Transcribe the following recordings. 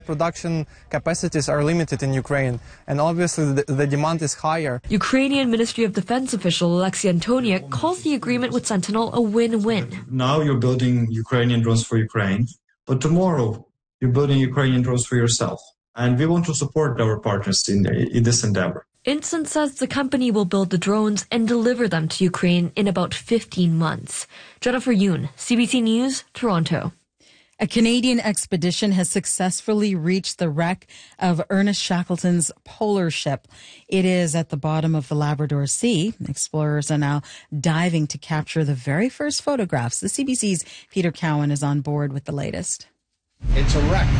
Production capacities are limited in Ukraine, and obviously the demand is higher. Ukrainian Ministry of Defense official Alexei Antoniuk calls the agreement with Sentinel a win-win. Now you're building Ukrainian drones for Ukraine, but tomorrow you're building Ukrainian drones for yourself. And we want to support our partners in this endeavor. Instant says the company will build the drones and deliver them to Ukraine in about 15 months. Jennifer Yoon, CBC News, Toronto. A Canadian expedition has successfully reached the wreck of Ernest Shackleton's polar ship. It is at the bottom of the Labrador Sea. Explorers are now diving to capture the very first photographs. The CBC's Peter Cowan is on board with the latest. It's a wreck.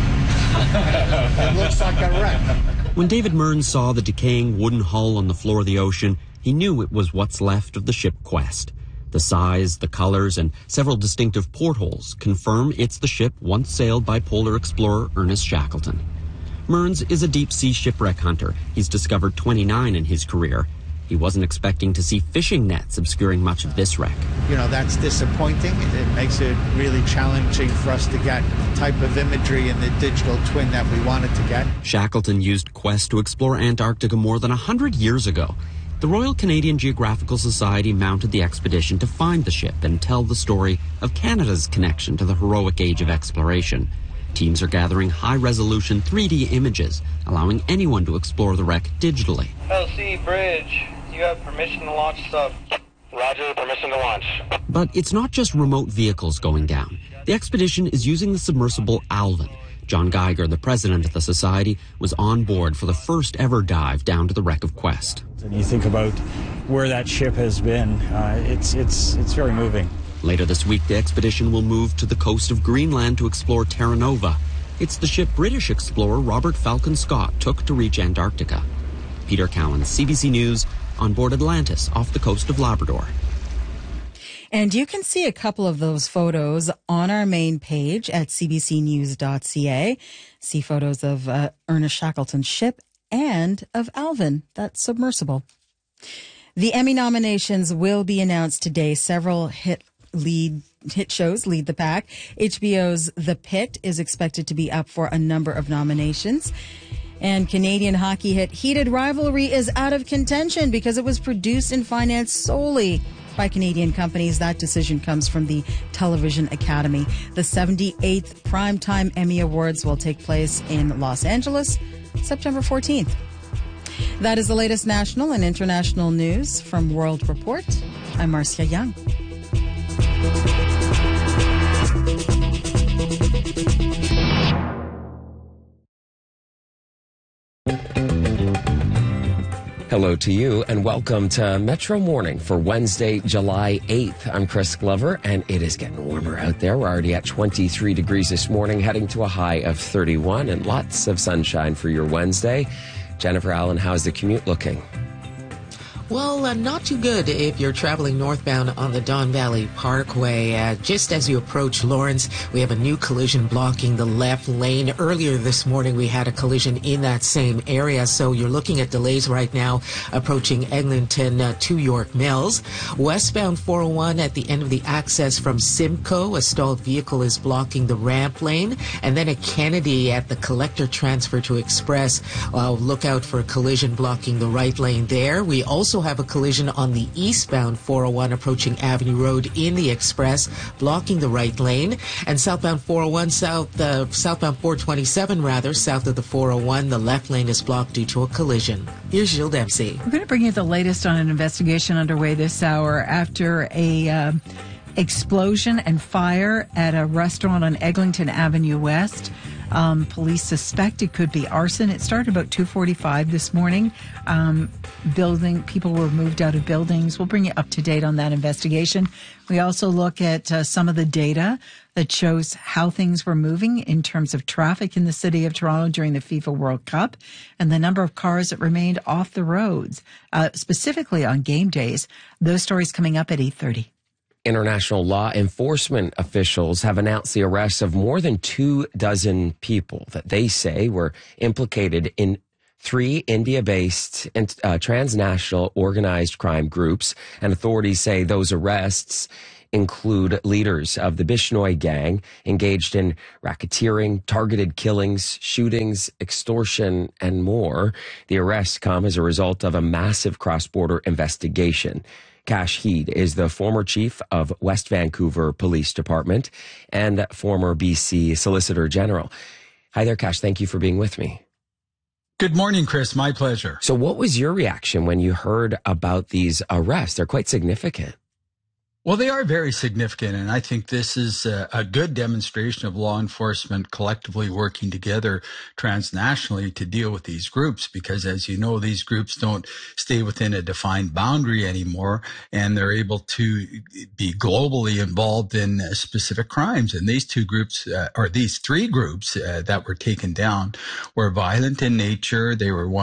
It looks like a wreck. When David Mearns saw the decaying wooden hull on the floor of the ocean, he knew it was what's left of the ship Quest. The size, the colors, and several distinctive portholes confirm it's the ship once sailed by polar explorer Ernest Shackleton. Mearns is a deep-sea shipwreck hunter. He's discovered 29 in his career. He wasn't expecting to see fishing nets obscuring much of this wreck. You know, that's disappointing. It makes it really challenging for us to get the type of imagery in the digital twin that we wanted to get. Shackleton used Quest to explore Antarctica more than 100 years ago. The Royal Canadian Geographical Society mounted the expedition to find the ship and tell the story of Canada's connection to the heroic age of exploration. Teams are gathering high-resolution 3D images, allowing anyone to explore the wreck digitally. LC Bridge, you have permission to launch sub. Roger, permission to launch. But it's not just remote vehicles going down. The expedition is using the submersible Alvin. John Geiger, the president of the society, was on board for the first ever dive down to the wreck of Quest. And you think about where that ship has been, it's very moving. Later this week, the expedition will move to the coast of Greenland to explore Terra Nova. It's the ship British explorer Robert Falcon Scott took to reach Antarctica. Peter Cowan, CBC News, on board Atlantis off the coast of Labrador. And you can see a couple of those photos on our main page at cbcnews.ca. See photos of Ernest Shackleton's ship and of Alvin, that submersible. The Emmy nominations will be announced today. Several hit shows lead the pack. HBO's The Pit is expected to be up for a number of nominations. And Canadian hockey hit Heated Rivalry is out of contention because it was produced and financed solely by Canadian companies. That decision comes from the Television Academy. The 78th Primetime Emmy Awards will take place in Los Angeles, September 14th. That is the latest national and international news from World Report. I'm Marcia Young. Hello to you and welcome to Metro Morning for Wednesday, July 8th. I'm Chris Glover and it is getting warmer out there. We're already at 23 degrees this morning, heading to a high of 31 and lots of sunshine for your Wednesday. Jennifer Allen, how's the commute looking? Well, not too good if you're traveling northbound on the Don Valley Parkway. Just as you approach Lawrence, we have a new collision blocking the left lane. Earlier this morning, we had a collision in that same area, so you're looking at delays right now approaching Eglinton to York Mills. Westbound 401 at the end of the access from Simcoe, a stalled vehicle is blocking the ramp lane. And then at Kennedy at the collector transfer to Express, look out for a collision blocking the right lane there. We also have a collision on the eastbound 401 approaching Avenue Road in the Express, blocking the right lane. And southbound 401, southbound 427 rather, south of the 401, the left lane is blocked due to a collision. Here's Gilles Dempsey. We're going to bring you the latest on an investigation underway this hour after a explosion and fire at a restaurant on Eglinton Avenue West. Police suspect it could be arson. It started about 2:45 this morning. People were moved out of buildings. We'll bring you up to date on that investigation. We also look at some of the data that shows how things were moving in terms of traffic in the city of Toronto during the FIFA World Cup and the number of cars that remained off the roads, specifically on game days. Those stories coming up at 8:30. International law enforcement officials have announced the arrest of more than 24 people that they say were implicated in 3 India-based transnational organized crime groups. And authorities say those arrests include leaders of the Bishnoi gang engaged in racketeering, targeted killings, shootings, extortion, and more. The arrests come as a result of a massive cross-border investigation. Kash Heed is the former chief of West Vancouver Police Department and former BC Solicitor General. Hi there, Kash. Thank you for being with me. Good morning, Chris. My pleasure. So what was your reaction when you heard about these arrests? They're quite significant. Well, they are very significant, and I think this is a good demonstration of law enforcement collectively working together transnationally to deal with these groups, because as you know, these groups don't stay within a defined boundary anymore, and they're able to be globally involved in specific crimes. And these two groups, or these three groups that were taken down were violent in nature. They were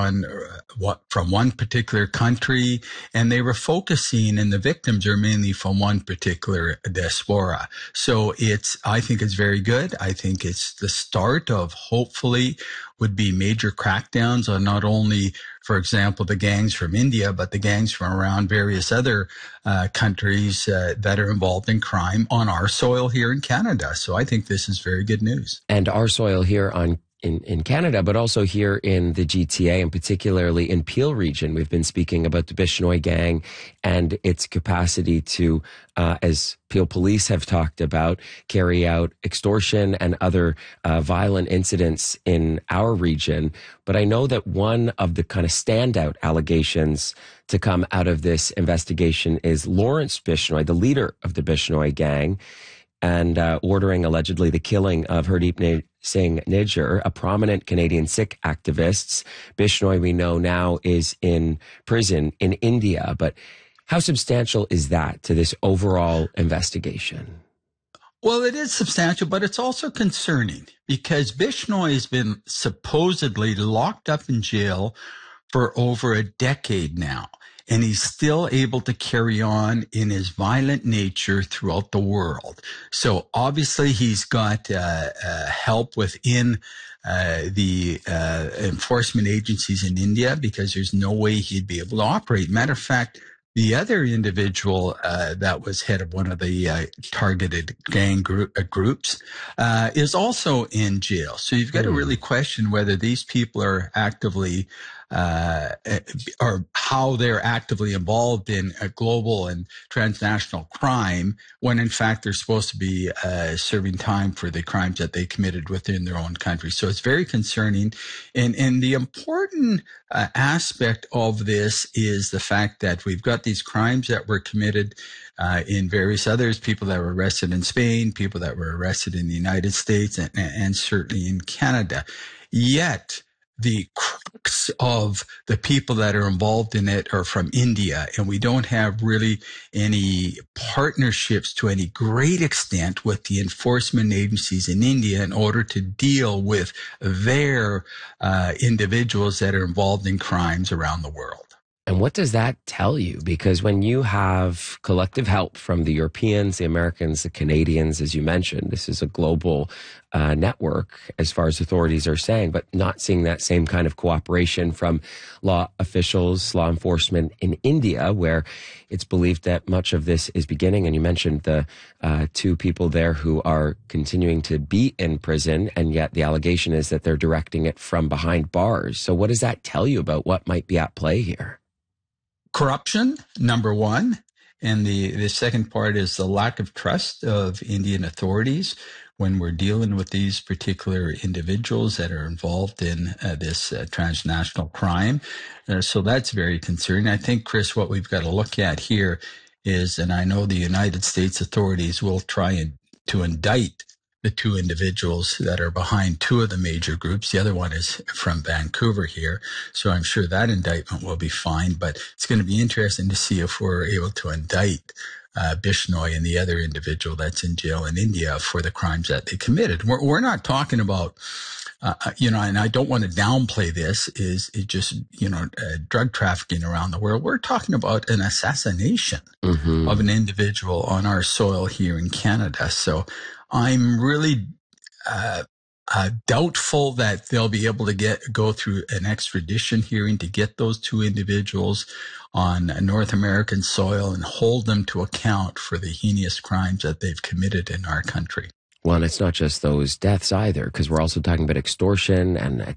from one particular country, and they were focusing, and the victims are mainly from one particular diaspora. So I think it's very good. I think it's the start of hopefully would be major crackdowns on not only, for example, the gangs from India, but the gangs from around various other countries that are involved in crime on our soil here in Canada. So I think this is very good news. And our soil here in Canada, but also here in the GTA, and particularly in Peel region. We've been speaking about the Bishnoi gang and its capacity to, as Peel police have talked about, carry out extortion and other violent incidents in our region. But I know that one of the kind of standout allegations to come out of this investigation is Lawrence Bishnoi, the leader of the Bishnoi gang, and ordering allegedly the killing of Hardeep Singh Nijjar, a prominent Canadian Sikh activist. Bishnoi, we know now, is in prison in India. But how substantial is that to this overall investigation? Well, it is substantial, but it's also concerning because Bishnoi has been supposedly locked up in jail for over a decade now. And he's still able to carry on in his violent nature throughout the world. So obviously he's got help within the enforcement agencies in India, because there's no way he'd be able to operate. Matter of fact, the other individual that was head of one of the targeted gang groups is also in jail. So you've got to really question whether these people are actively or how they're actively involved in a global and transnational crime, when in fact they're supposed to be serving time for the crimes that they committed within their own country. So it's very concerning. And the important aspect of this is the fact that we've got these crimes that were committed in various others, people that were arrested in Spain, people that were arrested in the United States, and certainly in Canada. Yet, the crux of the people that are involved in it are from India, and we don't have really any partnerships to any great extent with the enforcement agencies in India in order to deal with their individuals that are involved in crimes around the world. And what does that tell you? Because when you have collective help from the Europeans, the Americans, the Canadians, as you mentioned, this is a global network as far as authorities are saying, but not seeing that same kind of cooperation from law officials, law enforcement in India, where it's believed that much of this is beginning. And you mentioned the two people there who are continuing to be in prison, and yet the allegation is that they're directing it from behind bars. So what does that tell you about what might be at play here? Corruption, number one. And the second part is the lack of trust of Indian authorities when we're dealing with these particular individuals that are involved in this transnational crime. So that's very concerning. I think, Chris, what we've got to look at here is, and I know the United States authorities will try to indict the two individuals that are behind two of the major groups. The other one is from Vancouver here. So I'm sure that indictment will be fine, but it's going to be interesting to see if we're able to indict Bishnoi and the other individual that's in jail in India for the crimes that they committed. We're not talking about, and I don't want to downplay this, is just, drug trafficking around the world. We're talking about an assassination of an individual on our soil here in Canada. So I'm really doubtful that they'll be able to go through an extradition hearing to get those two individuals on North American soil and hold them to account for the heinous crimes that they've committed in our country. Well, and it's not just those deaths either, because we're also talking about extortion and